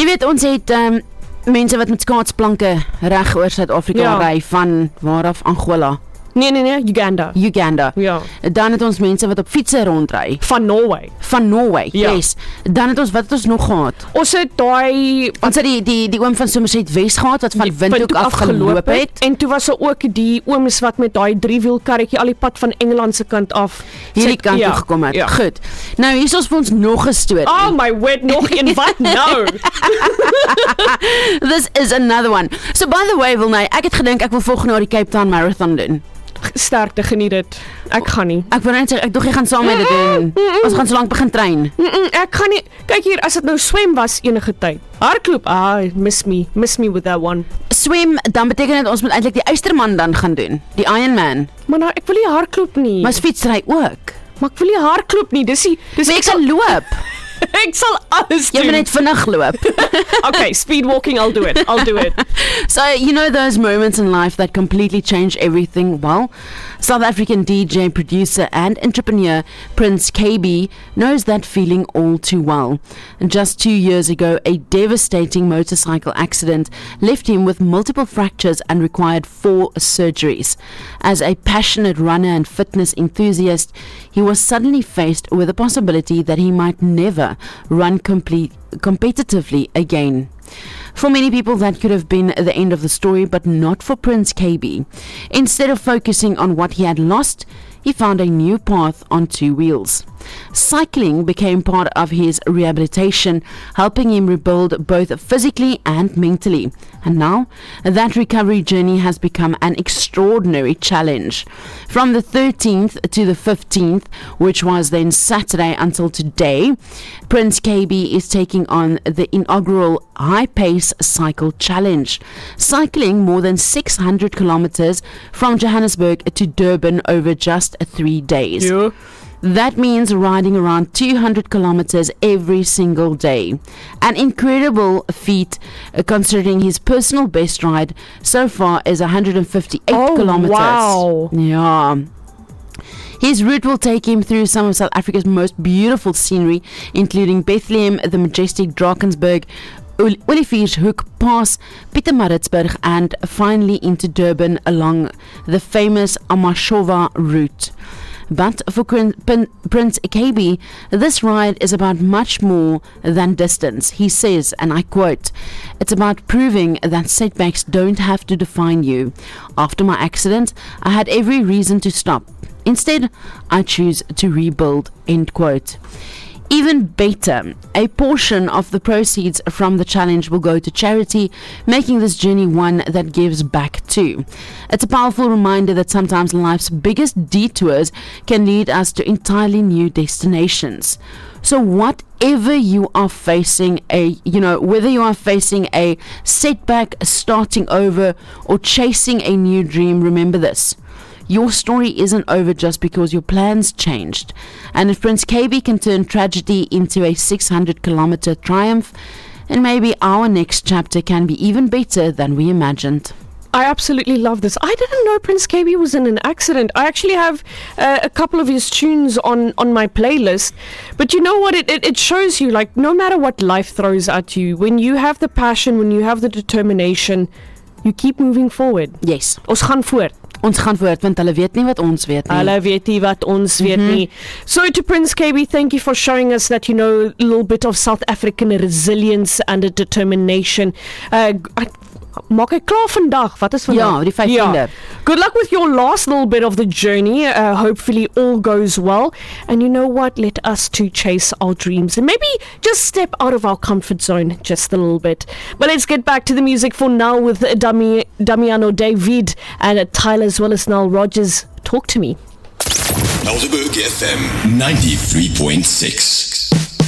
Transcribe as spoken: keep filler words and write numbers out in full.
weet, ons het um, mense wat met skaatsplanke reg oor Suid-Afrika Ja. ry van waar af Angola, Nee, nee, nee, Uganda. Uganda. Ja. Dan het ons mense wat op fietsse rondry Van Norway. van Norway. Ja. Yes. Dan het ons wat het ons nog gehad. Ons het daai Ons het die die die oom van Somerset West gehad wat van die Windhoek Windhoek af geloop het. En toe was er ook die ooms wat met daai driewielkarretjie al die pad van Engeland se kant af Hierdie sit- kant ja, toe gekom het. Ja. Goed. Nou hier is ons vir ons nog 'n storie. Oh my word, nog een wat nou? This is another one. So by the way, Wilnay, ek het gedink ek wil volgende jaar die Cape Town Marathon doen. Sterkte, geniet dit. Ek gaan nie. Ek wou net sê ek dog jy gaan saam met dit doen. Ons gaan so lank begin train. Mm -mm, ek gaan nie. Kyk hier, as dit nou swem was enige tyd. Hardloop, ah, miss me. Miss me with that one. Swem, dan beteken dit ons moet eintlik die Eysterman dan gaan doen. Die Ironman. Maar nou, ek wil nie hardloop nie. Maar fietsry ook. Maar ek wil nie hardloop nie. Dis die dis So ek sal loop. ek sal alles Jy doen. moet net vinnig loop. Okay, speed walking, I'll do it. I'll do it. So, you know those moments in life that completely change everything? Well, South African D J, producer and entrepreneur Prince K B knows that feeling all too well. And just two years ago, a devastating motorcycle accident left him with multiple fractures and required four surgeries. As a passionate runner and fitness enthusiast, he was suddenly faced with the possibility that he might never run complete, competitively again. For many people, that could have been the end of the story, but not for Prince K B. Instead of focusing on what he had lost, he found a new path on two wheels. Cycling became part of his rehabilitation, helping him rebuild both physically and mentally. And now, that recovery journey has become an extraordinary challenge. From the thirteenth to the fifteenth, which was then Saturday until today, Prince K B is taking on the inaugural High Pace Cycle Challenge, cycling more than six hundred kilometers from Johannesburg to Durban over just three days. Yeah. That means riding around two hundred kilometers every single day. An incredible feat, uh, considering his personal best ride so far is one hundred fifty-eight Oh, kilometers. wow. Yeah. His route will take him through some of South Africa's most beautiful scenery, including Bethlehem, the majestic Drakensberg, Olifiershoek Pass, Pietermaritzburg, and finally into Durban along the famous Amashova route. But for Prince K B, this ride is about much more than distance. He says, and I quote, "It's about proving that setbacks don't have to define you. After my accident, I had every reason to stop. Instead, I choose to rebuild," end quote. Even better, a portion of the proceeds from the challenge will go to charity, making this journey one that gives back too. It's a powerful reminder that sometimes life's biggest detours can lead us to entirely new destinations. So whatever you are facing, a you know, whether you are facing a setback, starting over, or chasing a new dream, remember this. Your story isn't over just because your plans changed. And if Prince K B can turn tragedy into a six hundred kilometer triumph, then maybe our next chapter can be even better than we imagined. I absolutely love this. I didn't know Prince K B was in an accident. I actually have uh, a couple of his tunes on, on my playlist. But you know what? It, it, it shows you, like, no matter what life throws at you, when you have the passion, when you have the determination, you keep moving forward. Yes. Ons gaan voort. Ons gaan voort, want hulle weet nie wat ons weet nie. Hulle weet nie wat ons weet Mhm. nie. So to Prince K B, thank you for showing us that, you know, a little bit of South African resilience and a determination. Uh, I, maak ek klaar vandag? Wat is vandag? Ja, die vyftiende. Good luck with your last little bit of the journey. Uh, hopefully all goes well. And you know what? Let us too chase our dreams and maybe just step out of our comfort zone just a little bit. But let's get back to the music for now with Dami, Damiano David and uh, Tyler as well as Nile Rodgers. Talk to me. Helderberg F M ninety-three point six.